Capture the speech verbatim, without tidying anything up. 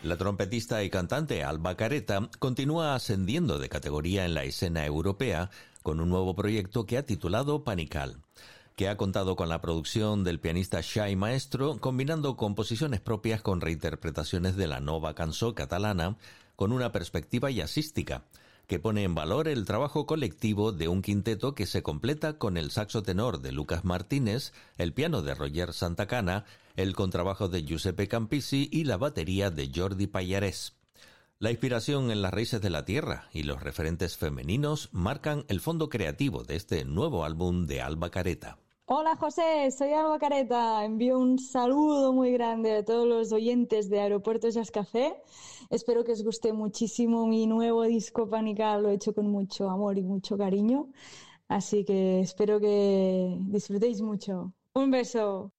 La trompetista y cantante Alba Careta continúa ascendiendo de categoría en la escena europea con un nuevo proyecto que ha titulado Panical, que ha contado con la producción del pianista Xai Maestro, combinando composiciones propias con reinterpretaciones de la nova cançó catalana con una perspectiva jazzística, que pone en valor el trabajo colectivo de un quinteto que se completa con el saxo tenor de Lucas Martínez, el piano de Roger Santacana, el contrabajo de Giuseppe Campisi y la batería de Jordi Pallarés. La inspiración en las raíces de la tierra y los referentes femeninos marcan el fondo creativo de este nuevo álbum de Alba Careta. Hola José, soy Alba Careta. Envío un saludo muy grande a todos los oyentes de Aeropuerto Jazz Café. Espero que os guste muchísimo mi nuevo disco Panical. Lo he hecho con mucho amor y mucho cariño. Así que espero que disfrutéis mucho. Un beso.